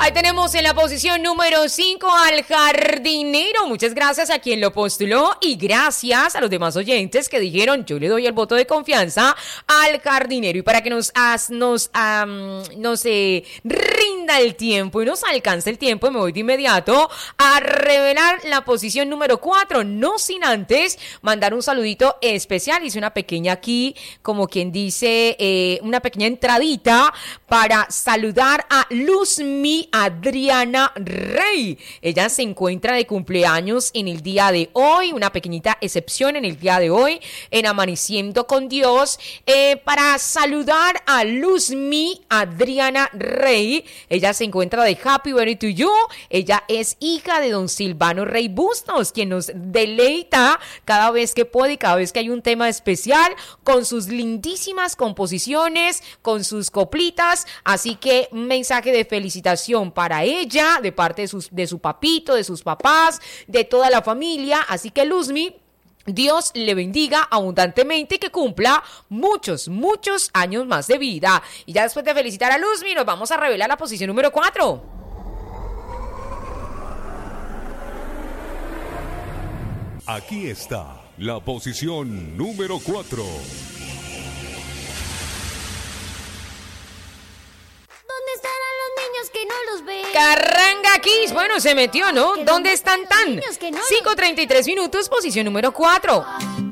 Ahí tenemos en la posición número 5 al jardinero. Muchas gracias a quien lo postuló y gracias a los demás oyentes que dijeron yo le doy el voto de confianza al jardinero. Y para que nos rinda el tiempo y nos alcance el tiempo, me voy de inmediato a revelar la posición número 4. No sin antes mandar un saludito especial. Hice una pequeña aquí, como quien dice, una pequeña entradita para saludar a Luzmi Adriana Rey. Ella se encuentra de cumpleaños en el día de hoy, una pequeñita excepción en el día de hoy, en Amaneciendo con Dios, para saludar a Luzmi Adriana Rey. Ella se encuentra de Happy Birthday to You. Ella es hija de don Silvano Rey Bustos, quien nos deleita cada vez que puede y cada vez que hay un tema especial con sus lindísimas composiciones, con sus coplitas. Así que un mensaje de felicitación para ella de parte de su papito, de sus papás, de toda la familia. Así que Luzmi, Dios le bendiga abundantemente y que cumpla muchos, muchos años más de vida. Y ya después de felicitar a Luzmi, nos vamos a revelar la posición número 4. Aquí está la posición número 4. ¿Dónde estarán los niños que no los ven? Carranga Kiss, bueno, se metió, ¿no? ¿Dónde están tan? Niños que no 5:33 minutos, posición número 4.